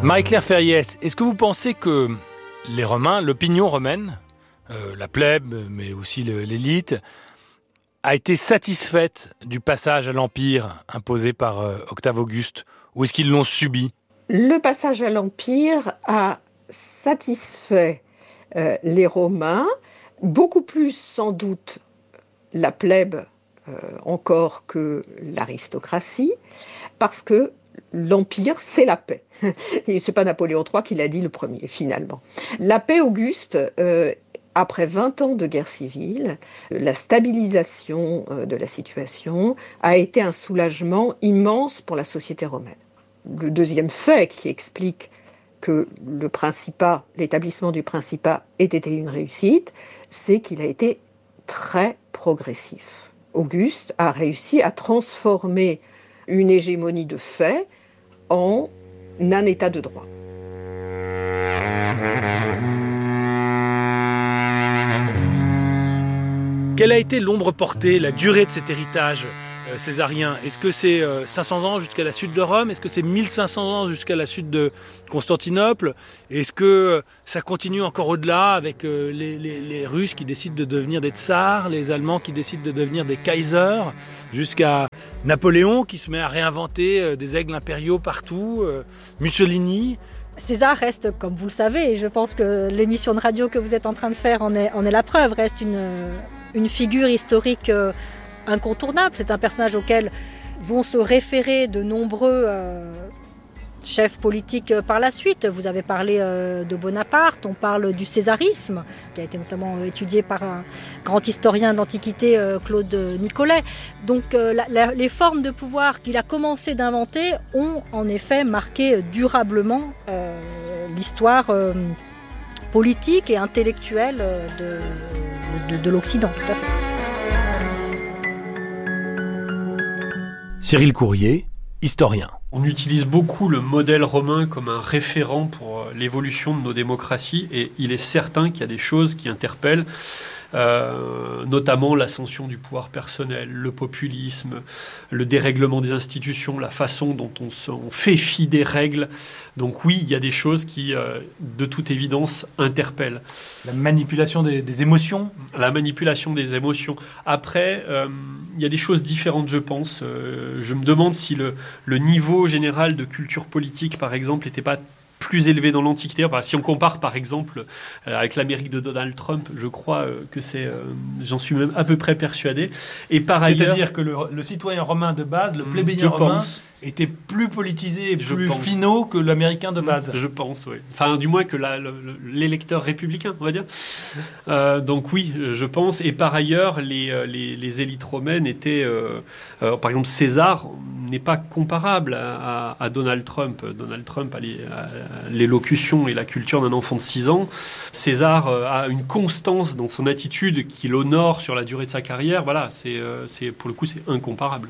Marie-Claire Ferriès, est-ce que vous pensez que les Romains, l'opinion romaine, la plèbe, mais aussi l'élite, a été satisfaite du passage à l'Empire imposé par Octave Auguste, ou est-ce qu'ils l'ont subi ? Le passage à l'Empire a satisfait les Romains, beaucoup plus sans doute la plèbe encore que l'aristocratie, parce que l'Empire, c'est la paix. Et c'est pas Napoléon III qui l'a dit le premier, finalement. La paix Auguste, après 20 ans de guerre civile, la stabilisation de la situation a été un soulagement immense pour la société romaine. Le deuxième fait qui explique que le Principat, l'établissement du Principat ait été une réussite, c'est qu'il a été très progressif. Auguste a réussi à transformer une hégémonie de fait en un état de droit. Quelle a été l'ombre portée, la durée de cet héritage césarien ? Est-ce que c'est 500 ans jusqu'à la chute de Rome ? Est-ce que c'est 1500 ans jusqu'à la chute de Constantinople ? Est-ce que ça continue encore au-delà avec les Russes qui décident de devenir des tsars, les Allemands qui décident de devenir des kaisers, jusqu'à Napoléon qui se met à réinventer des aigles impériaux partout, Mussolini ? César reste, comme vous le savez, et je pense que l'émission de radio que vous êtes en train de faire en est la preuve, reste une figure historique incontournable. C'est un personnage auquel vont se référer de nombreux chefs politiques par la suite. Vous avez parlé de Bonaparte, on parle du césarisme, qui a été notamment étudié par un grand historien de l'Antiquité, Claude Nicolet. Donc les formes de pouvoir qu'il a commencé d'inventer ont en effet marqué durablement l'histoire politique et intellectuelle de l'Occident, tout à fait. Cyril Courrier, historien. On utilise beaucoup le modèle romain comme un référent pour l'évolution de nos démocraties et il est certain qu'il y a des choses qui interpellent, notamment l'ascension du pouvoir personnel, le populisme, le dérèglement des institutions, la façon dont on fait fi des règles. Donc oui, il y a des choses qui, de toute évidence, interpellent. La manipulation des émotions ? La manipulation des émotions. Après, il y a des choses différentes, je pense. Je me demande si le niveau général de culture politique, par exemple, n'était pas plus élevé dans l'Antiquité. Enfin, si on compare, par exemple, avec l'Amérique de Donald Trump, je crois que c'est... j'en suis même à peu près persuadé. Et par ailleurs... C'est-à-dire que le citoyen romain de base, le plébéien romain, était plus politisé et plus finot que l'américain de base. Je pense, oui. Enfin, du moins que l'électeur républicain, on va dire. Donc oui, je pense. Et par ailleurs, les élites romaines étaient... par exemple, César n'est pas comparable à Donald Trump. Donald Trump a l'élocution et la culture d'un enfant de 6 ans. César a une constance dans son attitude qui l'honore sur la durée de sa carrière. Voilà, c'est pour le coup, c'est incomparable.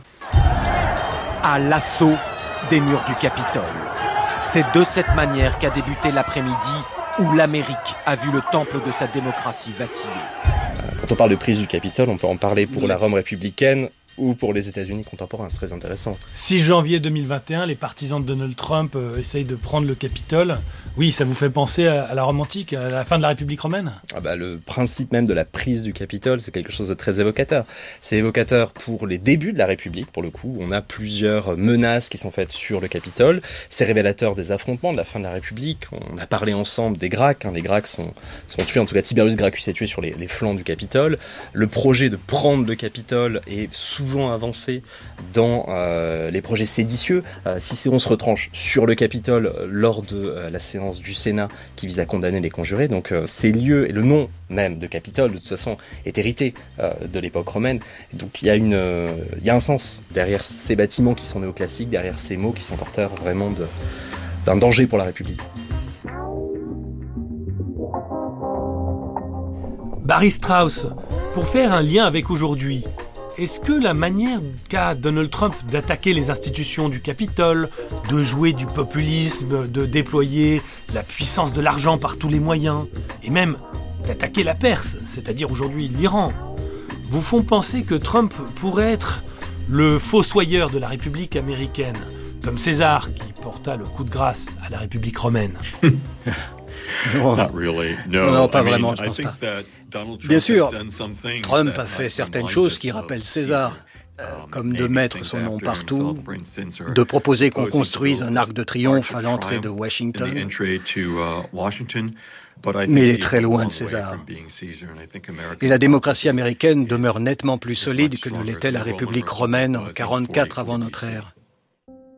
À l'assaut des murs du Capitole. C'est de cette manière qu'a débuté l'après-midi où l'Amérique a vu le temple de sa démocratie vaciller. Quand on parle de prise du Capitole, on peut en parler pour la Rome républicaine ou pour les États-Unis contemporains, c'est très intéressant. 6 janvier 2021, les partisans de Donald Trump essayent de prendre le Capitole. Oui, ça vous fait penser à la Rome antique, à la fin de la République romaine ? Le principe même de la prise du Capitole, c'est quelque chose de très évocateur. C'est évocateur pour les débuts de la République, pour le coup. On a plusieurs menaces qui sont faites sur le Capitole. C'est révélateur des affrontements de la fin de la République. On a parlé ensemble des Gracques. Les Gracques sont tués, en tout cas Tiberius Gracchus est tué sur les flancs du Capitole. Le projet de prendre le Capitole est souvent avancé dans les projets séditieux. Cicéron se retranche sur le Capitole lors de la séance du Sénat qui vise à condamner les conjurés. Donc ces lieux et le nom même de Capitole, de toute façon, est hérité de l'époque romaine. Donc il y a un sens derrière ces bâtiments qui sont néoclassiques, derrière ces mots qui sont porteurs vraiment d'un danger pour la République. Barry Strauss, pour faire un lien avec aujourd'hui, est-ce que la manière qu'a Donald Trump d'attaquer les institutions du Capitole, de jouer du populisme, de déployer la puissance de l'argent par tous les moyens, et même d'attaquer la Perse, c'est-à-dire aujourd'hui l'Iran, vous font penser que Trump pourrait être le fossoyeur de la République américaine, comme César qui porte porta le coup de grâce à la République romaine. Non, pas vraiment, je pense pas. Bien sûr, Trump a fait certaines choses qui rappellent César, comme de mettre son nom partout, de proposer qu'on construise un arc de triomphe à l'entrée de Washington. Mais il est très loin de César. Et la démocratie américaine demeure nettement plus solide que ne l'était la République romaine en 44 avant notre ère.